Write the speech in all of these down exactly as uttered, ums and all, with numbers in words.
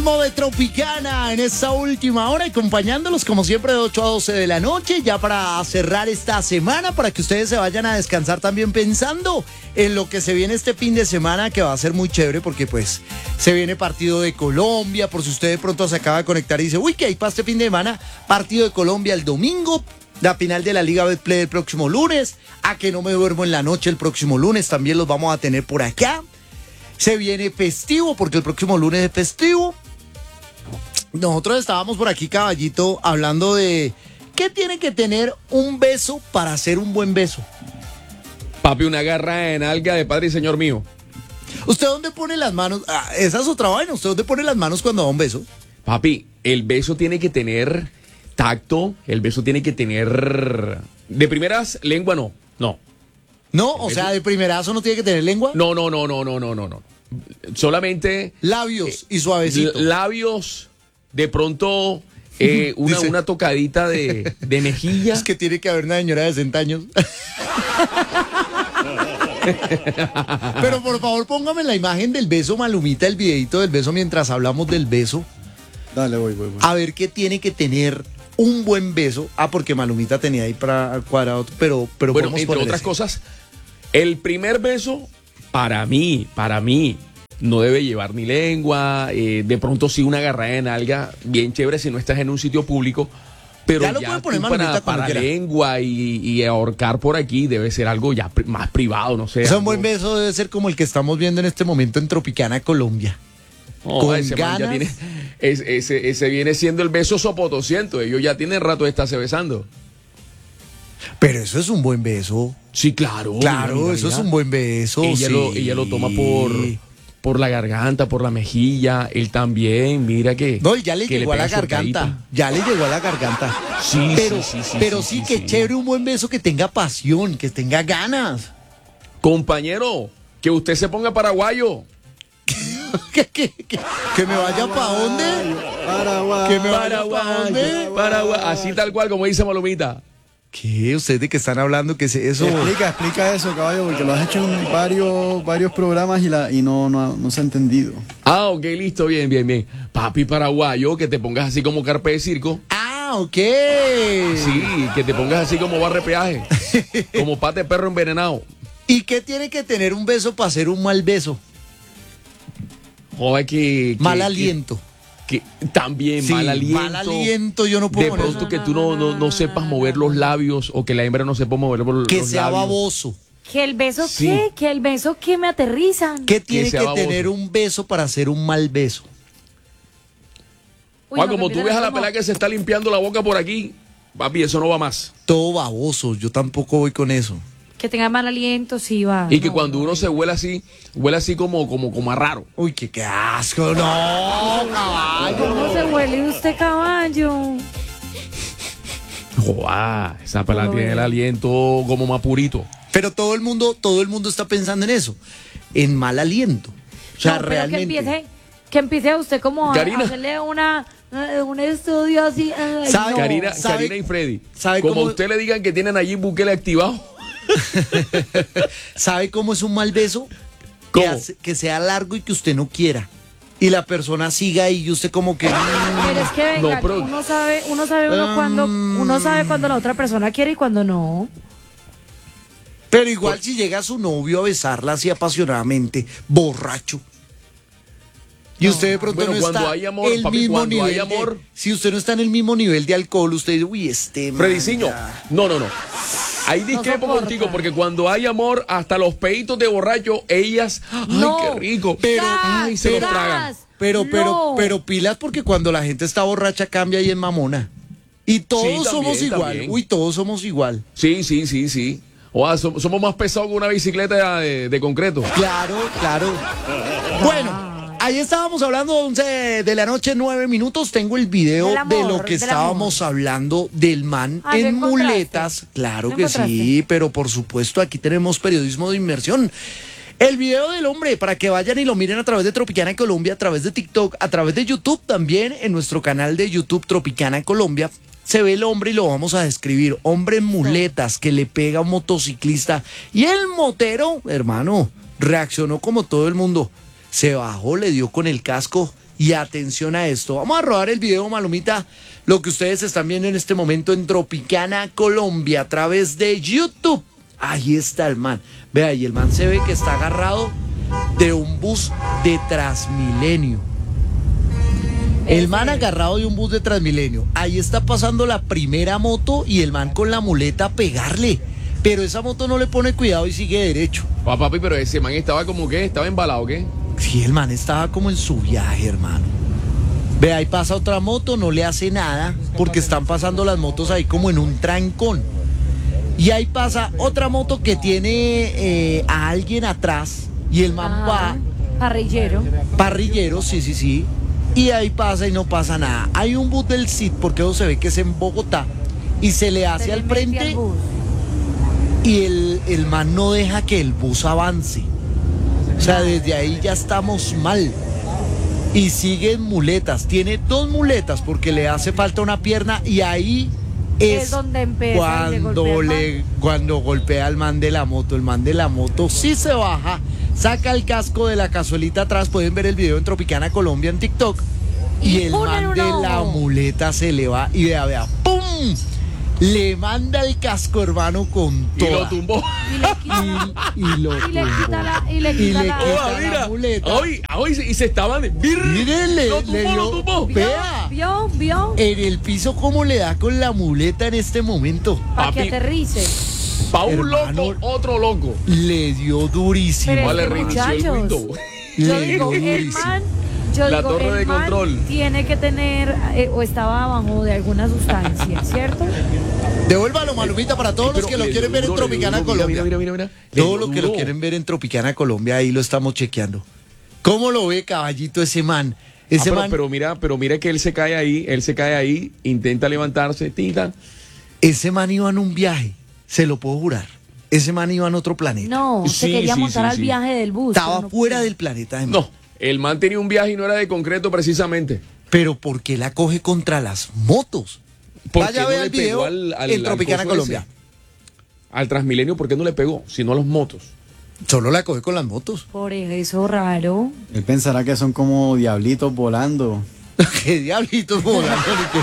De Tropicana en esta última hora, acompañándolos como siempre de ocho a doce de la noche, ya para cerrar esta semana, para que ustedes se vayan a descansar también pensando en lo que se viene este fin de semana, que va a ser muy chévere porque pues se viene partido de Colombia. Por si usted de pronto se acaba de conectar y dice, uy, ¿qué hay para este fin de semana? Partido de Colombia el domingo, la final de la Liga Betplay el próximo lunes, a que no me duermo en la noche el próximo lunes, también los vamos a tener por acá. Se viene festivo porque el próximo lunes es festivo. Nosotros estábamos por aquí, caballito, hablando de qué tiene que tener un beso para hacer un buen beso. Papi, una garra en alga de padre y señor mío. ¿Usted dónde pone las manos? Ah, esa es otra vaina. ¿Usted dónde pone las manos cuando da un beso? Papi, el beso tiene que tener tacto, el beso tiene que tener... De primeras, lengua no, no. No, o sea, de primerazo no tiene que tener lengua. No, no, no, no, no, no, no, no. Solamente... Labios eh, y suavecito. Labios, de pronto... Eh, una, Dice, una tocadita de, de mejilla. Es que tiene que haber una señora de sesenta años. Pero por favor póngame la imagen del beso, Malumita, el videito del beso mientras hablamos del beso. Dale, voy, voy, voy. A ver qué tiene que tener un buen beso. Ah, porque Malumita tenía ahí para cuadrado, pero, pero bueno, podemos entre poner otras ese. cosas, el primer beso, para mí, para mí, no debe llevar ni lengua, eh, de pronto sí una agarrada en alga, bien chévere si no estás en un sitio público, pero Ya lo ya puede poner tú Manolita para, cuando para quiera. lengua y, y ahorcar por aquí debe ser algo ya pri- más privado, no sé. O sea, un algo- buen beso debe ser como el que estamos viendo en este momento en Tropicana, Colombia. No, con ese man ya ganas. tiene- es- ese, ese viene siendo el beso sopotosciento, ellos ya tienen rato de estarse besando. Pero eso es un buen beso. Sí, claro. Claro, mira, mira, eso mira. es un buen beso. Ella, sí. lo, ella lo toma por, por la garganta, por la mejilla, él también, mira que... No, y ya le que llegó a la pega su garganta. horcadita. Ya le llegó a la garganta. Sí, pero, sí, sí, sí, pero sí, sí, sí, que sí. chévere un buen beso que tenga pasión, que tenga ganas. Compañero, que usted se ponga paraguayo. que, que, que, que me vaya para dónde. Paraguay. Que me vaya para dónde. Paraguay, así tal cual como dice Malumita. ¿Qué? ¿Ustedes de qué están hablando? ¿Qué es eso? Explica, explica eso, caballo, porque lo has hecho en varios, varios programas y, la, y no, no, no se ha entendido. Ah, ok, listo, bien, bien, bien. Papi paraguayo, que te pongas así como carpe de circo. Ah, ok. Sí, que te pongas así como barre peaje. Como pate de perro envenenado. ¿Y qué tiene que tener un beso para hacer un mal beso? Joder, que... que- Mal que- aliento. Que, también Sí, mal aliento. mal aliento, yo no puedo De poner pronto eso. que tú no, no, no sepas mover los labios o que la hembra no sepa mover los Que los sea labios. baboso. Que el beso Sí. qué, que el beso que me aterrizan. ¿Qué tiene sea que baboso. tener un beso para hacer un mal beso? Uy, Ah, no, como que tú empiezan ves a la como- pelada que se está limpiando la boca por aquí, papi, eso no va más. Todo baboso, yo tampoco voy con eso. Que tenga mal aliento, sí va. Y que No, cuando no. uno se huele así, huele así como, como, como a raro. Uy, qué, qué asco, no, caballo. ¿Cómo se huele usted, caballo? Joder, esa pelada No, tiene el eh. aliento como más purito. Pero todo el mundo, todo el mundo está pensando en eso, en mal aliento. O sea, No, pero realmente. que empiece, que empiece usted como a Karina. hacerle una, eh, un estudio así. ay, ¿Sabe? no. Karina, ¿sabe- Karina y Freddy, sabe como cómo- a usted le digan que tienen allí Bukele activado. ¿Sabe cómo es un mal beso? ¿Cómo? Que, hace- que sea largo y que usted no quiera. Y la persona siga ahí y usted como que. Pero es que venga, No, pero- uno sabe, uno sabe uno Um. cuando, uno sabe cuando la otra persona quiere y cuando no. Pero igual si llega su novio a besarla así apasionadamente, borracho. Y usted de pronto Bueno, no cuando está hay amor, el papi, mismo cuando nivel hay de- amor- si usted no está en el mismo nivel de alcohol, usted dice, uy, este man Frediciño, ya". no, no, no. Ahí discrepo soporta. contigo, porque cuando hay amor, hasta los peitos de borracho, ellas, ay, No. qué rico. Pero- ay, se ¡Gas! los tragan. ¡Gas! Pero, pero, No. pero pilas porque cuando la gente está borracha cambia y es mamona. Y todos Sí, también, somos igual. también. Uy, todos somos igual. Sí, sí, sí, sí. O sea, som- somos más pesados que una bicicleta de, de concreto. Claro, claro. Bueno, ahí estábamos hablando once de la noche, nueve minutos. Tengo el video Del amor, de lo que del estábamos hablando del man Ah, ¿lo en encontraste? muletas. Claro ¿Lo que encontraste? sí, pero por supuesto aquí tenemos periodismo de inmersión. El video del hombre, para que vayan y lo miren a través de Tropicana Colombia, a través de TikTok, a través de YouTube también, en nuestro canal de YouTube Tropicana Colombia. Se ve el hombre y lo vamos a describir. Hombre en muletas que le pega a un motociclista. Y el motero, hermano, reaccionó como todo el mundo. Se bajó, le dio con el casco Y atención a esto. Vamos a rodar el video, Malumita, lo que ustedes están viendo en este momento en Tropicana, Colombia, a través de YouTube. Ahí está el man. Vea, y el man se ve que está agarrado de un bus de Transmilenio. El man agarrado de un bus de Transmilenio. Ahí está pasando la primera moto y el man con la muleta a pegarle. Pero esa moto no le pone cuidado y sigue derecho. Pa, papi, pero ese man estaba como que, estaba embalado, ¿qué? Sí, el man estaba como en su viaje, hermano. Ve, ahí pasa otra moto, no le hace nada, porque están pasando las motos ahí como en un trancón. Y ahí pasa otra moto que tiene eh, a alguien atrás, y el man va... Parrillero. Parrillero, sí, sí, sí. Y ahí pasa y no pasa nada. Hay un bus del C I D, porque eso se ve que es en Bogotá, y se le hace Se al le mete frente, al bus. y el, el man no deja que el bus avance. O sea, desde ahí ya estamos mal. Y sigue en muletas. Tiene dos muletas porque le hace falta una pierna y ahí es, Es donde empieza y le cuando golpea al le cuando golpea al man de la moto. El man de la moto sí se baja, saca el casco de la cazuelita atrás. Pueden ver el video en Tropicana Colombia en TikTok. Y, Y el ¡pum! man en un de la ojo. muleta se le va y vea, vea, ¡pum! Le manda el casco, hermano, con Y toda. lo tumbó. Y le quita, Y, y lo y le tumbó. quita la, y le quita la, quita Oh, la mira. muleta. Hoy, hoy, y se estaban. Mírenle, Lo le tumbó, dio- lo tumbó. Vea. ¿Vio? ¿Vio? En el piso, ¿cómo le da con la muleta en este momento? Para que papi. aterrice. Pa' un Hermano. loco, otro loco. Le dio durísimo. Pero Vale, es que, reinició el muchachos, Windows. Yo Le digo, dio el durísimo. man, yo La digo, torre el de man control. tiene que tener, eh, o estaba abajo de alguna sustancia, ¿cierto? Devuélvalo, Malumita, para todos los Pero que lo le quieren dio ver en duro, le dio Tropicana duro, Colombia. Mira, mira, mira, mira. Le Todos dio los que lo duro. quieren ver en Tropicana Colombia, ahí lo estamos chequeando. ¿Cómo lo ve, caballito, ese man? Ah, Ese pero, man, pero mira, pero mira que él se cae ahí, él se cae ahí, intenta levantarse, tita. ese man iba en un viaje, se lo puedo jurar. Ese man iba en otro planeta. No, se Sí, quería sí, montar sí, al sí. viaje del bus. Estaba pero no fuera pudo. del planeta de man. No, el man tenía un viaje y no era de concreto precisamente. Pero ¿por qué la coge contra las motos? ¿Por Vaya qué a no ver le el pegó video al- al- en al Tropicana coso Colombia. ese? Al Transmilenio, ¿por qué no le pegó? Sino a los motos. Solo la coge con las motos. Por eso raro. Él pensará que son como diablitos volando. ¿Qué diablitos volando?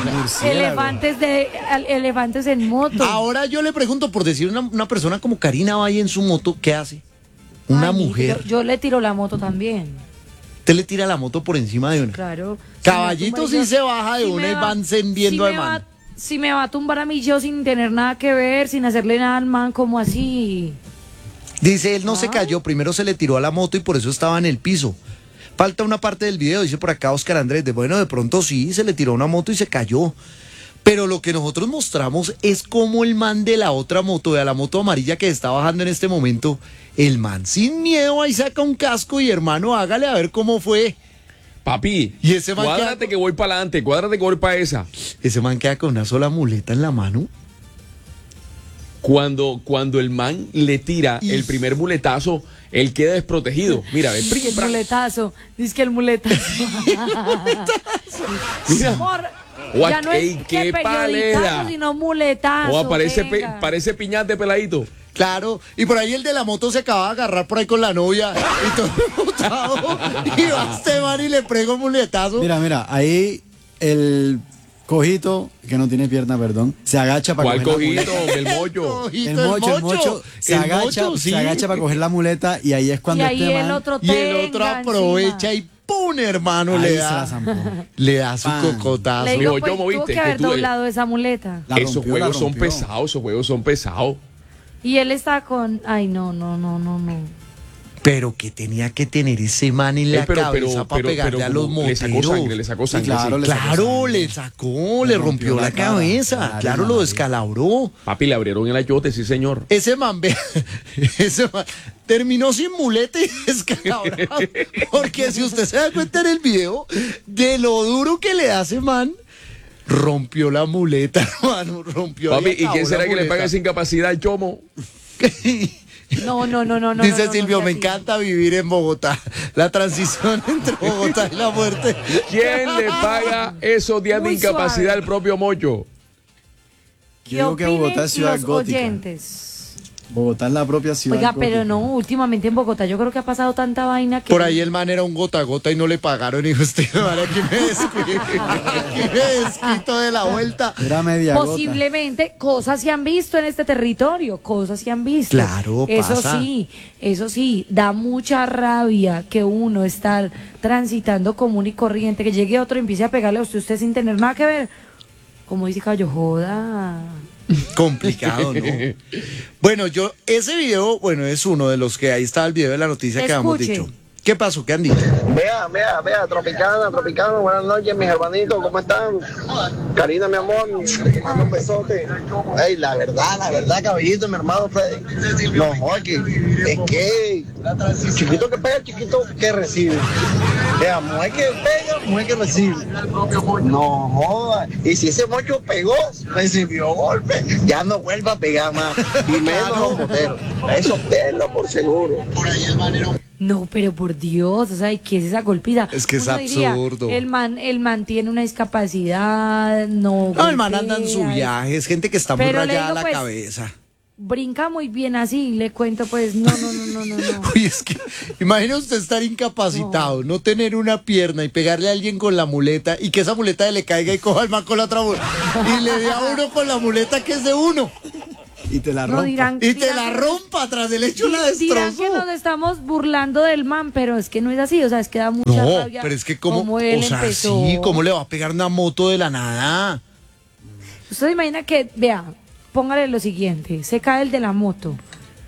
Elefantes de al- elefantes en moto. Ahora yo le pregunto, por decir una, una persona como Karina va ahí en su moto, ¿qué hace? Una Ay, mujer. Yo, yo le tiro la moto también. Usted le tira la moto por encima de una. Claro. Caballito Si me sí se baja de si una me y va- van cendiendo si al me man. va- Si me va a tumbar a mí yo sin tener nada que ver, sin hacerle nada al man, como así. Dice, él no se Ah. cayó, primero se le tiró a la moto y por eso estaba en el piso. Falta una parte del video, dice por acá Oscar Andrés, de bueno, de pronto sí, se le tiró una moto y se cayó. Pero lo que nosotros mostramos es cómo el man de la otra moto, de la moto amarilla que está bajando en este momento, el man sin miedo ahí saca un casco y hermano, hágale a ver cómo fue. Papi, Y ese man cuádrate queda- que voy para adelante, cuádrate que voy para esa. Ese man queda con una sola muleta en la mano. Cuando, cuando el man le tira Y- el primer muletazo, él queda desprotegido. Mira, ve, pri, El pra. muletazo. Dice que el muletazo. Mira. Amor, Guau, ya no es ey, que qué periodicazo, palera. sino muletazo. O parece, pe- venga. parece piñate peladito. Claro, y por ahí el de la moto se acaba de agarrar por ahí con la novia y todo botado, y va este man y le prego un muletazo. Mira, mira, ahí el cojito, que no tiene pierna, perdón, se agacha para ¿Cuál coger la cojito? muleta. El mollo. Cojito, El mocho, el mocho, se el agacha, mocho, sí. se agacha para coger la muleta y ahí es cuando Y ahí este el man otro Y el otro tenga aprovecha encima. y ¡pum! Hermano, ahí le se la da, zampó. le da su Pan. cocotazo. Le digo, Yo, pues, ¿cómo tuvo viste? que haber Que tú- doblado esa muleta. La Esos rompió, la juegos son rompió. pesados, esos juegos son pesados. Y él está con. Ay, no, no, no, no, no. Pero que tenía que tener ese man en la Eh, pero- cabeza pero- para pero- pegarle pero a los como le sacó moteros. sangre, le sacó Sí, sangre. claro, sí. le sacó Claro, sangre. le sacó, le, Le rompió, rompió la, la cara. cabeza, Claro, claro, la lo nariz. descalabró. Papi, le abrieron el ayote, sí, señor. Ese man, vea, ese man terminó sin muleta y descalabrado. Porque si usted se da cuenta en el video, de lo duro que le da ese man, rompió la muleta, hermano, rompió Papi, y ¿y quién acabó será la que le muleta. paga esa incapacidad al chomo? No, no, no, no, no. Dice no, no, Silvio, no, me así. encanta vivir en Bogotá. La transición entre Bogotá y la muerte. ¿Quién le paga esos días de Muy incapacidad suave. al propio mocho? ¿Qué Yo digo que Bogotá opinen es ciudad los gótica. oyentes? Bogotá es la propia ciudad. Oiga, propia. pero no, últimamente en Bogotá yo creo que ha pasado tanta vaina que... Por ahí el man era un gota a gota y no le pagaron, y usted, vale, aquí me desquito, aquí me desquito de la vuelta. Era media gota. Posiblemente cosas se han visto en este territorio, cosas se han visto. Claro, Eso pasa. sí, eso sí, da mucha rabia que uno estar transitando común y corriente, que llegue otro y empiece a pegarle a usted, usted sin tener nada que ver. Como dice Cayo, joda. Complicado, ¿no? Bueno, yo, ese video, bueno, es uno de los que ahí está el video de la noticia que habíamos Escuche. dicho. ¿Qué pasó? ¿Qué han dicho? Vea, vea, vea, Tropicana, Tropicana, buenas noches, mis hermanitos, ¿cómo están? Karina, mi amor, te mando un besote. Ey, la verdad, la verdad, caballito, mi hermano Freddy. No, Jorge, es que chiquito que pega, chiquito que recibe. Vea, mujer que pega, mujer que recibe. No joda. Y si ese mocho pegó, recibió golpe, ya no vuelva a pegar más. Y menos a los moteros. Eso tenlo por seguro. No, pero por Dios, o sea, ¿y qué es esa golpiza? Es que es Uno diría, absurdo. el man, el man tiene una discapacidad, no. No, el man anda en su golpea, viaje, es gente que está muy Pero le rayada digo, la pues, cabeza. Brinca muy bien así, le cuento, pues, no, no, no, no, no, no. Uy, es que, imagina usted estar incapacitado, no. tener una pierna y pegarle a alguien con la muleta y que esa muleta le caiga y coja al man con la otra muleta y le dé a uno con la muleta que es de uno Y te la No, rompa. dirán, y te dirán la que- rompa tras del hecho la Dirán que nos destrozó. estamos burlando del man, pero es que no es así, o sea, es que da mucha No, rabia. pero es que como, cómo él o sea, empezó. sí, ¿cómo le va a pegar una moto de la nada? Usted se imagina que, vea, póngale lo siguiente, se cae el de la moto,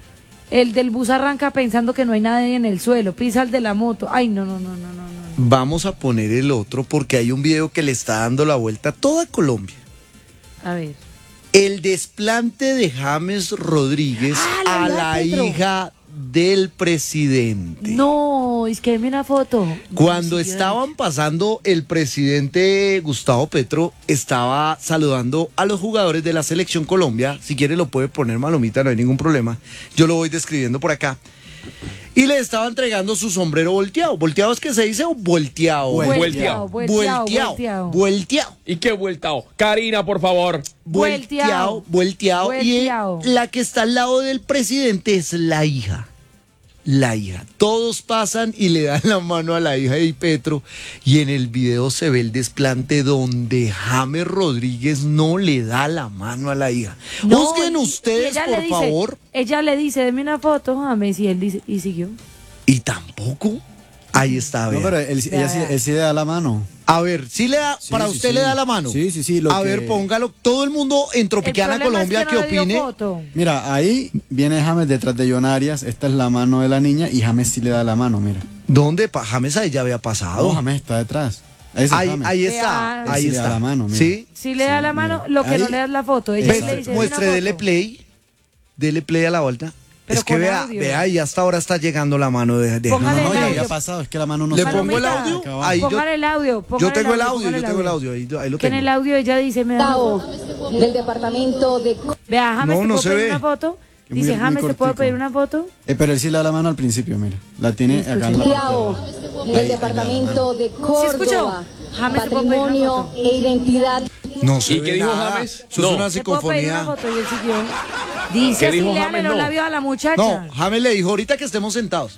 el del bus arranca pensando que no hay nadie en el suelo, pisa el de la moto, ay, no, no, no, no, no, no. Vamos a poner el otro porque hay un video que le está dando la vuelta a toda Colombia. A ver. El desplante de James Rodríguez Ah, a la la hija de Petro. hija del presidente. No, es que deme una foto. Cuando Sí, yo- estaban pasando, el presidente Gustavo Petro estaba saludando a los jugadores de la Selección Colombia. Si quiere lo puede poner, Malomita, no hay ningún problema. Yo lo voy describiendo por acá. Y le estaba entregando su sombrero volteado. ¿Volteado es que se dice o volteado? Vuelteado, Vuelteado. vuelteado, Volteado. vuelteado. Volteado. ¿Y qué vueltao? Karina, por favor. Volteado, volteado. Volteado. Y la que está al lado del presidente es la hija. La hija. Todos pasan y le dan la mano a la hija de Petro. Y en el video se ve el desplante donde James Rodríguez no le da la mano a la hija. No, Busquen y- y ustedes, ella le por dice- favor. Ella le dice, deme una foto, James, y él dice, y siguió. Y tampoco. Ahí está, No, vea. pero él, ella sí, él sí le da la mano. A ver, ¿sí le da, Sí, para sí, usted sí. le da la mano? Sí, sí, sí, lo A que- ver, póngalo. Todo el mundo en Tropicana El problema es Colombia que que, no le dio opine. foto. Mira, ahí viene James detrás de John Arias. Esta es la mano de la niña y James sí le da la mano, mira. ¿Dónde? Pa- James ahí ya había pasado. No, James está detrás. Ese es Ahí, James. ahí Vea. está, Él ahí sí le da está. la mano, mira. ¿Sí? Si le da la mano, lo que Ahí- no le da es la foto. Ella Exacto. le dice, Muestre, "Deme una dele foto". play. Dele play a la vuelta. Pero Es que con vea, audio. vea, y hasta ahora está llegando la mano de, de Póngale No, no, el ya audio. había pasado, es que la mano no ¿Le se- pongo el Palomita. audio? Acá abajo. Ahí yo, Póngale el audio. yo póngale tengo el audio, póngale yo tengo el audio, ahí, ahí lo Que en tengo. el audio ella dice, me da la Gustavo, foto. del departamento de... Vea, James, No, ¿te no puedo se pedir ve. una foto? Muy- Dice, muy James, ¿te puedo cortico. pedir una foto? Eh, pero él sí le da la mano al principio, mira. La tiene acá en la parte de Gustavo, abajo. del departamento de escuchó? Córdoba, James, ¿te puedo pedir una patrimonio foto? e identidad. No se ¿Y ve qué dijo nada. James? Eso No. es una ¿Te puedo pedir una psicofonía. foto? Y él siguió. Dice, ¿Qué dijo sí, léale James? los No. labios a la muchacha. No, James le dijo ahorita que estemos sentados.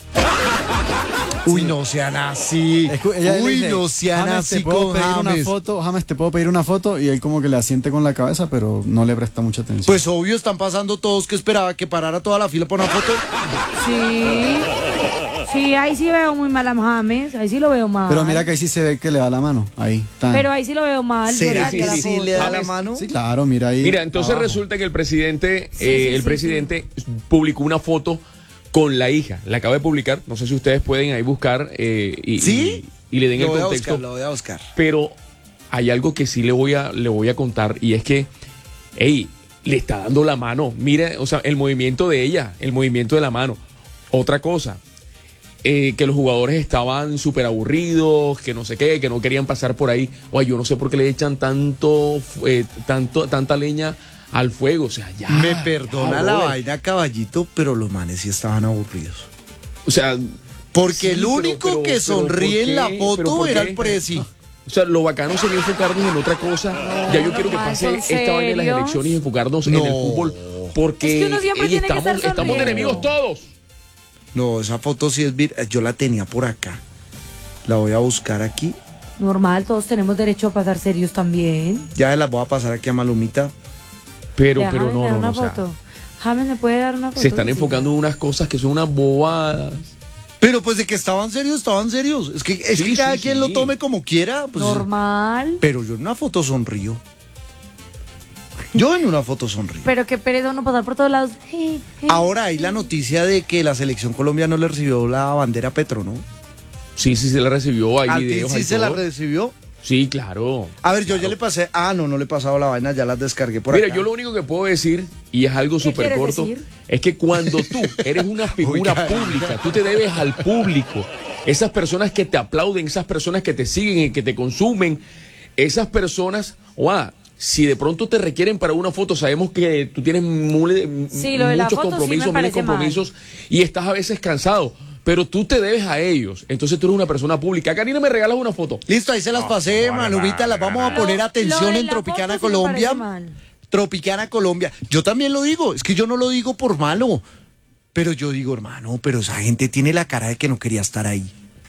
Uy, no sean así. Escu- ella le Uy, dice, no sean James, ¿te así puedo con pedir una James. foto? James, ¿te puedo pedir una foto? Y él como que le asiente con la cabeza, pero no le presta mucha atención. Pues obvio, están pasando todos que esperaba que parara toda la fila para una foto. Sí. Sí, ahí sí veo muy mal a James. Ahí sí lo veo mal. Pero mira que ahí sí se ve que le da la mano. Ahí está. Pero ahí sí lo veo mal. ¿Será ¿verdad? sí, que la sí foto. le da la James, mano? Sí, claro, mira ahí. Mira, entonces abajo. resulta que el presidente, Sí, eh, sí, el sí, presidente publicó una foto con la hija. La acaba de publicar. No sé si ustedes pueden ahí buscar eh, y, ¿Sí? y, y le den Lo el voy a contexto. buscar, lo voy a buscar. Pero hay algo que sí le voy a, le voy a contar y es que, hey, le está dando la mano. Mira, o sea, el movimiento de ella, el movimiento de la mano. Otra cosa, eh, que los jugadores estaban súper aburridos, que no sé qué, que no querían pasar por ahí. Oye, yo no sé por qué le echan tanto, eh, tanto, tanta leña al fuego. O sea, ya. Me perdona ya, la brother. vaina, caballito, pero los manes sí estaban aburridos. O sea, Porque sí, el pero- único pero- que pero sonríe ¿por en la qué? ¿Pero foto por era qué? el presi. O sea, lo bacano sería enfocarnos en otra cosa. Ya yo quiero que no, pase ¿en esta vaina de las serio? elecciones y enfocarnos en No. el fútbol Porque Es que uno siempre ey, tiene que estamos, estar estamos de sonriendo. enemigos todos. No, esa foto sí es vir- yo la tenía por acá. La voy a buscar aquí. Normal, todos tenemos derecho a pasar serios también. Ya se las voy a pasar aquí a Malumita. Pero, Vea, pero James, no, me da no, no. una O sea, foto. James, ¿me puede dar una foto? se están Sí. enfocando en unas cosas que son unas bobadas. Pero pues de que estaban serios, estaban serios. Es que, es Sí, que cada sí, quien sí. lo tome como quiera. Pues, Normal. pero yo en una foto sonrío. Yo en una foto sonrío. Pero qué pereza no pasar por todos lados. Eh, eh. Ahora hay la noticia de que la selección colombiana no le recibió la bandera a Petro, ¿no? Sí, sí, se la recibió. Hay Al fin videos, sí hay se la todo. recibió. Sí, claro. A ver, yo ya le pasé. Ah, no, no le he pasado la vaina, ya las descargué por Mira, acá. yo lo único que puedo decir, y es algo ¿Qué súper quieres corto, decir? es que cuando tú eres una figura Oiga. pública, tú te debes al público. Esas personas que te aplauden, esas personas que te siguen y que te consumen, esas personas, wow, si de pronto te requieren para una foto, sabemos que tú tienes mule- Sí, lo de la muchos foto sí me compromisos, miles de parece compromisos, y estás a veces cansado, pero tú te debes a ellos. Entonces tú eres una persona pública. Karina, ¿me regalas una foto? Listo, ahí se las pasé, Malumita, las vamos a poner Lo- atención lo de en la Tropicana foto sí me Colombia. parece mal. Tropicana Colombia. Yo también lo digo, es que yo no lo digo por malo. Pero yo digo, hermano, pero esa gente tiene la cara de que no quería estar ahí.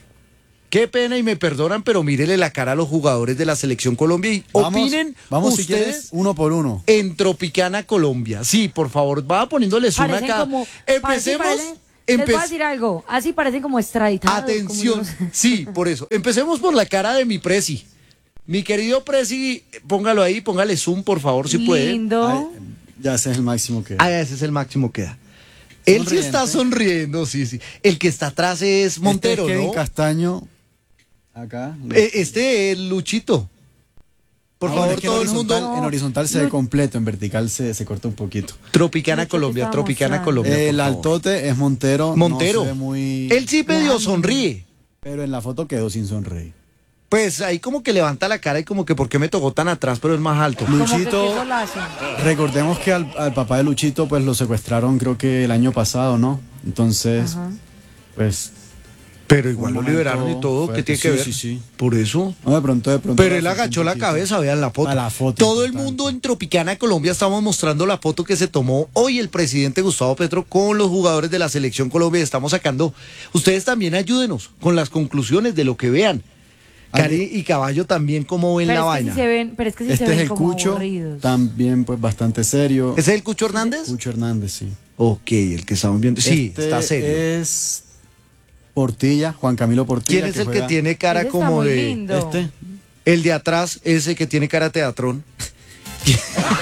Qué pena y me perdonan, pero mírele la cara a los jugadores de la Selección Colombia y Vamos, opinen vamos si ustedes quieres, uno por uno. en Tropicana Colombia. Sí, por favor, va poniéndoles una Parecen acá. como. Empecemos. parecen- les voy a empe- decir algo. Así parecen como extraditados. Atención, como unos- sí, por eso. Empecemos por la cara de mi Prezi. Mi querido Prezi, póngalo ahí, póngale zoom, por favor, si puede. Lindo. Ay, ya ese es el máximo que. Ah, ese es el máximo que da. Él sí Sonriente. está sonriendo, sí, sí. El que está atrás es Montero, este es Kevin ¿no? Castaño. Acá. Eh, Este es Luchito. Por Ah, favor, bueno, es que todo en el horizontal, mundo. En horizontal se ve completo, en vertical se, se corta un poquito. Tropicana Luchito Colombia, está Tropicana mostrando. Colombia. el por favor. altote es Montero. Montero. No se ve muy... Él sí medio sonríe. Pero en la foto quedó sin sonreír. Pues ahí como que levanta la cara y como que ¿por qué me tocó tan atrás? Pero es más alto. Como que Luchito, qué golazo. recordemos que al, al papá de Luchito pues lo secuestraron creo que el año pasado, ¿no? Entonces, Ajá. pues... Pero igual Un lo momento liberaron y todo. ¿Qué fuerte, tiene que sí, ver? sí, sí. Por eso. No, de pronto, de pronto... Pero él la agachó la poquito. cabeza, vean la foto. A la foto, Todo el importante. mundo en Tropicana Colombia estamos mostrando la foto que se tomó hoy el presidente Gustavo Petro con los jugadores de la Selección Colombia. Estamos sacando. Ustedes también ayúdenos con las conclusiones de lo que vean. Cari y Caballo también cómo ven Pero la es que vaina. sí se ven, pero es que sí se Este ven es el como Cucho, aburridos. también pues bastante serio. ¿Ese es el Cucho Hernández? Cucho Hernández, sí. Ok, el que estamos viendo. Sí, Este está serio. es Portilla, Juan Camilo Portilla. ¿Quién es el que juega- tiene cara Ese está como muy de... lindo. Este. El de atrás, ese que tiene cara de teatrón. ¿Sí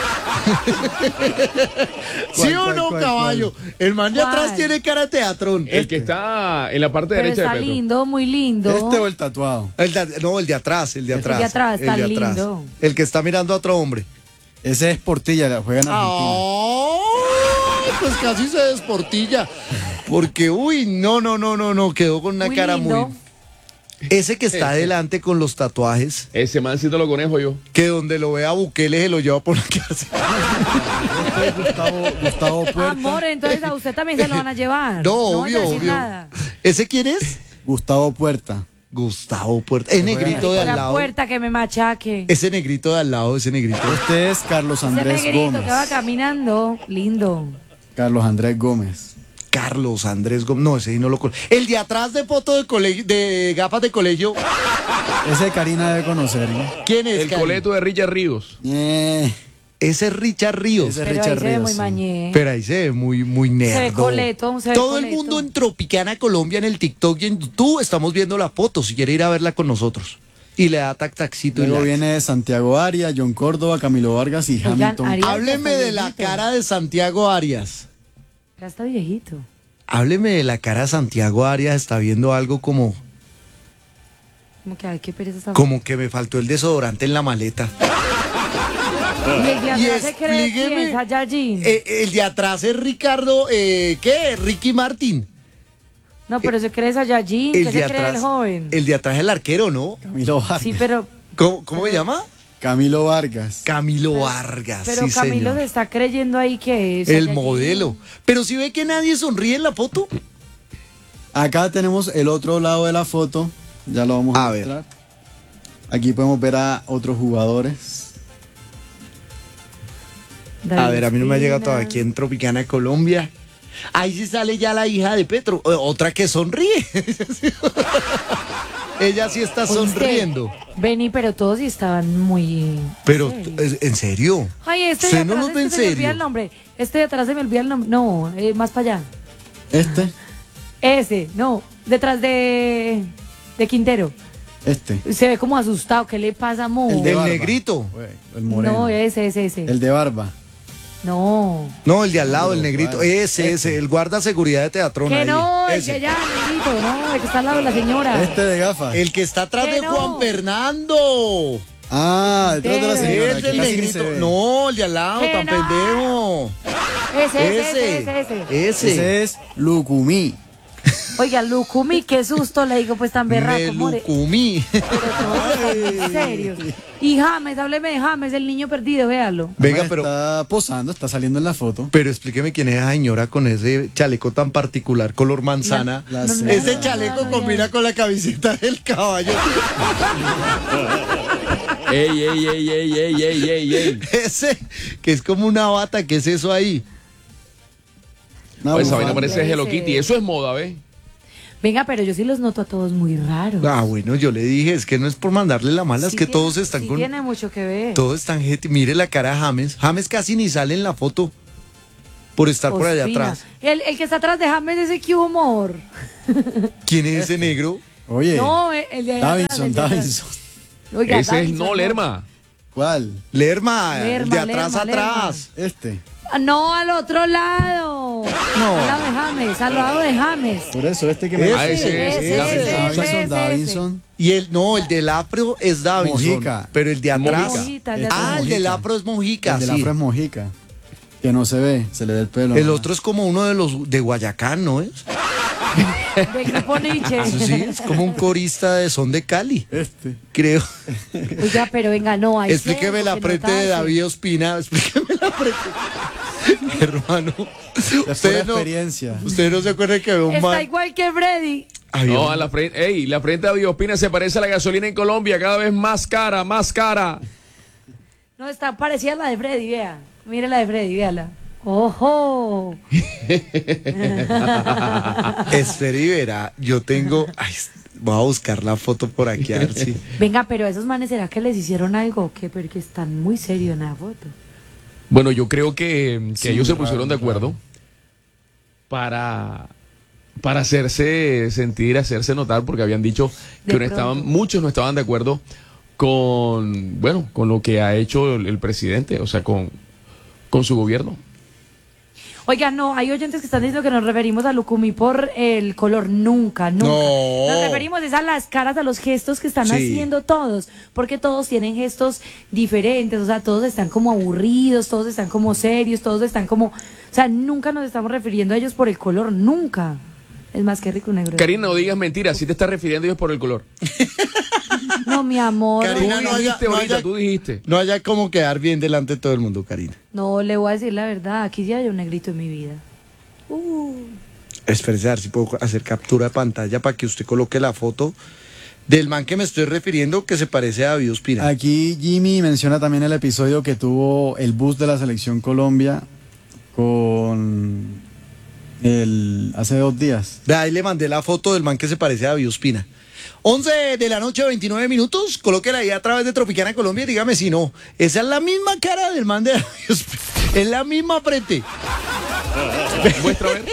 ¿Cuál, o cuál, no, cuál, Caballo? El man de ¿Cuál? atrás tiene cara de teatrón. El que está en la parte Pero derecha está de Petro. lindo, muy lindo. Este o el tatuado. El de- no, el de atrás, el de El atrás. de atrás, el tan de atrás. lindo. El que está mirando a otro hombre. Ese es Portilla, juega en Argentina. ¡Ay! Pues casi se desportilla. Porque, uy, no, no, no, no, no, quedó con una Muy cara lindo. muy... Ese que está adelante con los tatuajes, Ese mancito lo conejo yo. que donde lo vea Bukele se lo lleva por la cárcel. Este es Gustavo, Gustavo Puerta. Amor, entonces a usted también se lo van a llevar. No, voy a obvio, decir obvio. nada. ¿Ese quién es? Gustavo Puerta. Gustavo Puerta. Es negrito de Por al la lado. puerta que me machaque. Ese negrito de al lado, ese negrito. Este es Carlos Ese Andrés negrito Gómez. que va caminando, lindo. Carlos Andrés Gómez. Carlos Andrés Gómez. No, ese sí no lo conozco. El de atrás de foto de colegio, de gafas de colegio. Ese Karina debe conocer, ¿no? ¿Quién es? El Cari? coleto de Richard Ríos. Eh, Ese es Richard Ríos. Ese es Pero ahí Richard se ve Ríos, muy sí. mañé. Pero ahí se ve muy, muy nerdo. ve coleto, se ve Todo el coleto. mundo en Tropicana Colombia, en el TikTok y en YouTube, estamos viendo la foto. Si quiere ir a verla con nosotros. Y le da tac taxito. y Luego like. viene Santiago Arias, John Córdoba, Camilo Vargas y Oigan, Hamilton. Arias- Hábleme de la viejito. cara de Santiago Arias. Ya está viejito. Hábleme de la cara de Santiago Arias. Está viendo algo como, Como que, ay, qué pereza esta. como que me faltó el desodorante en la maleta. Y el de Y atrás se cree explíqueme, quién, Saiyajin. Eh, el de atrás es Ricardo, eh, ¿qué? Ricky Martin. No, pero se cree Saiyajin, El que de se cree el atrás, joven. el de atrás es el arquero, ¿no? Camilo Vargas. Sí, pero, ¿Cómo, cómo se llama? Camilo Vargas. Camilo Vargas. pero sí, Camilo señor. se está creyendo ahí que es El Saiyajin. modelo. Pero si ve que nadie sonríe en la foto. Acá tenemos el otro lado de la foto. Ya lo vamos a, A ver. mostrar. Aquí podemos ver a otros jugadores. A ver, a mí no me ha llegado todavía Ospina. aquí en Tropicana, Colombia. Ahí sí sale ya la hija de Petro, o- otra que sonríe. Ella sí está ¿Oíste? sonriendo. Vení, pero todos sí estaban muy... Pero, serios. ¿es- ¿en serio? Ay, este de ¿Usted no atrás nos es ve que en se me olvida serio? el nombre. Este de atrás se me olvida el nombre. No, eh, más para allá. Este, Ese, no, detrás de... de Quintero. este. Se ve como asustado. ¿Qué le pasa, mo? El de El barba. negrito. Güey, el moreno. No, ese, ese, ese. El de barba. No. No, el de al lado, el negrito. ¿cuál? Ese, ese, el guarda seguridad de Teatrón. Que ahí. no, el Ese. que ya, negrito, no, el que está al lado de la señora. Este de gafas. El que está atrás Que de no. Juan Fernando. Ah, detrás de la Ese, señora. Es que el casi ni negrito. se ve. No, el de al lado, Que tan no. pendejo. Ese, ese, Ese. ese, ese, ese. Ese. Ese es Lucumí. Oiga, Lucumi, qué susto, le digo, pues tan berraco, more. Melucumí. Pero todos están serios. Y James, hábleme de James, el niño perdido, véalo. Venga, Además, pero, está posando, está saliendo en la foto. pero explíqueme quién es esa señora con ese chaleco tan particular, color manzana. La- la No, no, señora. Ese no, chaleco no, no, combina no. con la camiseta del caballo. Ey, ey, ey, ey, ey, ey, ey, ey. Ese, que es como una bata, ¿qué es eso ahí? Una Oye, esa vaina bufanda. parece Hello Kitty. Eso es moda, ¿ves? Venga, pero yo sí los noto a todos muy raros. Ah, bueno, yo le dije, es que no es por mandarle la mala, es Sí que tiene- todos están sí con... tiene mucho que ver. Todos están gente. Mire la cara de James. James casi ni sale en la foto por estar por allá Ospina. atrás. El, el que está atrás de James es ese que humor. ¿Quién es ese negro? Oye, No, el el de ahí atrás, Davinson, el de atrás. Davinson. Oiga, Ese es Davinson, no, Lerma. ¿Cuál? Lerma, el Lerma, de atrás Lerma, atrás. Este. Ah, no, al otro lado. No. Al lado de James, al lado de James. Por eso, este que me Ese, Ah, ese es. ese, Davinson. ese, Davinson, ese, ese. Davinson. Y el, no, el del afro es Davinson. Mojica. Pero el de atrás. Mojica. Mojita, el de Este atrás. Ah, el Mojica. del afro es Mojica, El de la sí. Afro es Mojica. Que no se ve, se le da el pelo. El nomás. otro es como uno de los de Guayacán, ¿no es? Del grupo Nietzsche. Eso sí, es como un corista de son de Cali, Este. creo. Oiga, pero venga, no, hay Explíqueme que la frente de notarse. David Ospina. Explíqueme la frente. Hermano. Es pura Ustedes no, experiencia. ustedes no se acuerdan que veo un Está man. igual que Freddy. Había No, un- a la frente, ey, la frente de Biospina se parece a la gasolina en Colombia, cada vez más cara, más cara. No, está parecida a la de Freddy, vea. Mire la de Freddy, véala. ¡Ojo! Esther Rivera, yo tengo. Ay, voy a buscar la foto por aquí a ver si. Venga, pero a esos manes, ¿será que les hicieron algo? ¿Qué? Porque están muy serios en la foto. Bueno, yo creo que, que Sí, ellos se raro, pusieron de acuerdo raro. para, para hacerse sentir, hacerse notar, porque habían dicho que De no estaban, pronto. muchos no estaban de acuerdo con, bueno, con lo que ha hecho el, el presidente, o sea, con, con su gobierno. Oiga, no, hay oyentes que están diciendo que nos referimos a Lucumí por el color. Nunca, nunca. No. Nos referimos es a las caras, a los gestos que están Sí. haciendo todos, porque todos tienen gestos diferentes, o sea, todos están como aburridos, todos están como serios, todos están como... O sea, nunca nos estamos refiriendo a ellos por el color, nunca. Es más que rico negro. Karina, no digas mentiras, si te estás refiriendo ellos por el color. No, mi amor. Karina, Tú no haya- dijiste no ahorita, haya- tú dijiste. No haya como quedar bien delante de todo el mundo, Karina. No, le voy a decir la verdad, aquí ya hay un negrito en mi vida. Espérese a ver si puedo hacer captura de pantalla para que usted coloque la foto del man que me estoy refiriendo que se parece a David Ospina. Aquí Jimmy menciona también el episodio que tuvo el bus de la selección Colombia con el hace dos días. De ahí le mandé la foto del man que se parece a David Ospina. once de la noche, veintinueve minutos. Colóquela ahí a través de Tropicana Colombia y dígame si no. Esa es la misma cara del man de David Ospina. Es la misma frente. Muestra a ver.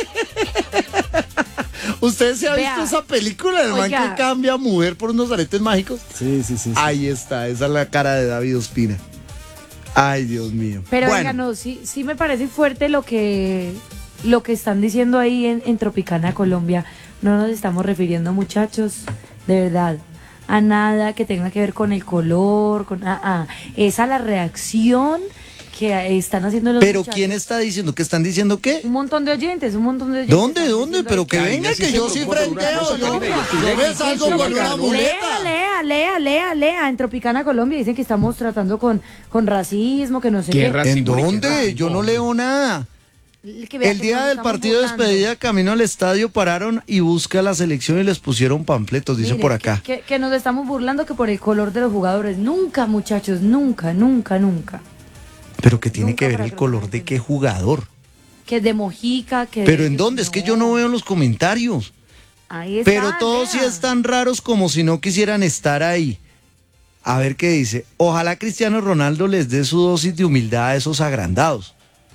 ¿Usted se ha Vea. visto esa película del man Oiga. que cambia a mujer por unos aretes mágicos? Sí, sí, sí. sí. Ahí está, esa es la cara de David Ospina. Ay, Dios mío. Pero Bueno, venga, no, sí, sí me parece fuerte lo que, lo que están diciendo ahí en, en Tropicana, Colombia. No nos estamos refiriendo, muchachos, de verdad, a nada que tenga que ver con el color, con ah, ah, es a la reacción que están haciendo los pero muchachos. ¿quién está diciendo? ¿Que están diciendo qué? Un montón de oyentes, un montón de oyentes. ¿Dónde, están dónde? diciendo Pero ahí. que Karina, venga, sí que se yo sí preocupa por una frenteo. cosa, Yo, Karina, yo estoy yo me aquí, salgo sí, con bacano. una Lea, muleta. lea, lea, lea, lea. En Tropicana, Colombia dicen que estamos tratando con, con racismo, que no sé ¿Qué qué. racismo? ¿En ¿Qué dónde? racismo? Yo no leo nada. Que vea El que día nos del estamos partido de burlando. despedida, camino al estadio, pararon y busca la selección y les pusieron panfletos, dicen Mire, por acá. Que, que- que nos estamos burlando que por el color de los jugadores. Nunca, muchachos, nunca, nunca, nunca. Pero que tiene Nunca que ver para el que lo color pongan de en qué jugador. Que de Mojica, que Pero de- ¿en dónde? Es que yo no veo los comentarios. Ahí está, Pero todos sí vea. están raros como si no quisieran estar ahí. A ver qué dice. Ojalá Cristiano Ronaldo les dé su dosis de humildad a esos agrandados.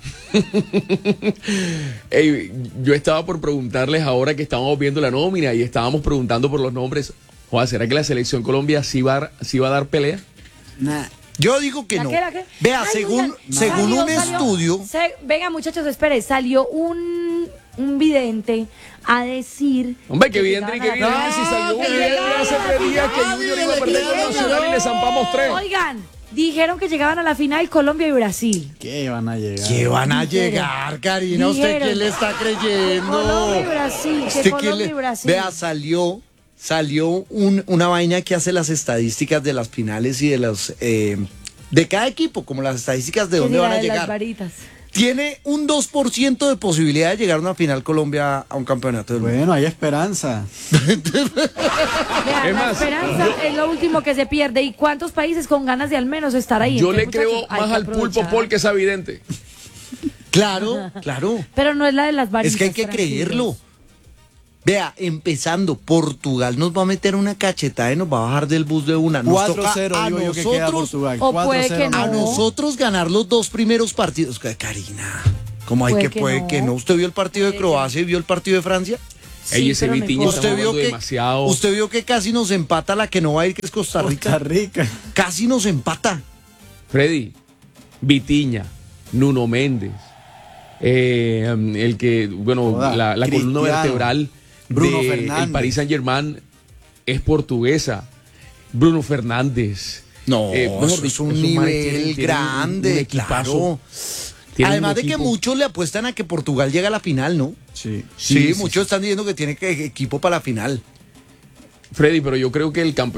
Ey, yo estaba por preguntarles ahora que estábamos viendo la nómina y estábamos preguntando por los nombres. Joder, ¿será que la selección Colombia sí va, a- sí va a dar pelea? Nah. Yo digo que ¿La no. qué, la qué? Vea, Ay, según, oigan, según salió- un salió- estudio, se- venga, muchachos, espere, salió un, un vidente a decir. Hombre, que bien, que llegaban bien. a la- Si salió un que vidente llegaban hace a la tres días que final. Junior iba a perder con Nacional y le zampamos tres. Oigan, dijeron que llegaban a la final Colombia y Brasil. ¿Qué van a llegar? ¿qué van a Dijeron. llegar, Karina? ¿Usted Dijeron. quién le está creyendo? Colombia y Brasil, que ¿Usted quién Colombia le- y Brasil. Vea, salió, salió un- una vaina que hace las estadísticas de las finales y de los eh, de cada equipo, como las estadísticas de Que dónde si van la a de las llegar. varitas. Tiene un dos por ciento de posibilidad de llegar a una final Colombia a un campeonato del mundo. Bueno, hay esperanza. Vean, Es la más, esperanza es lo último que se pierde. ¿Y cuántos países con ganas de al menos estar ahí? Yo le Entonces, creo muchachos, hay más que al pulpo aprovechar. Paul que es evidente. Claro, claro. Pero no es la de las varitas. Es que hay que tranquilos. creerlo. Vea, empezando, Portugal nos va a meter una cachetada y nos va a bajar del bus de una. Nos cuatro toca cero a digo yo que queda nosotros, Portugal. O puede que cuatro cero a no. nosotros ganar los dos primeros partidos. Karina, ¿cómo hay Puede que, que puede no. que no? ¿Usted vio el partido de Puede Croacia y vio el partido de Francia? Sí, Ey, ese pero Vitiña mejor. está ¿Usted vio, jugando que, demasiado. usted vio que casi nos empata la que no va a ir, que es Costa Rica. Costa Rica. Casi nos empata. Freddy, Vitiña, Nuno Méndez, eh, el que, bueno, Joda, la, la columna Cristiano, vertebral Bruno de Fernández. el Paris Saint Germain es portuguesa. Bruno Fernández. No, Eh, mejor eso es dicho, un esos manes nivel tienen- tienen un- grande, un equipazo. claro. Tienen Además un de que equipo- muchos le apuestan a que Portugal llegue a la final, ¿no? Sí. Sí, Sí, sí, muchos están diciendo que tiene que equipo para la final. Freddy, pero yo creo que el campeón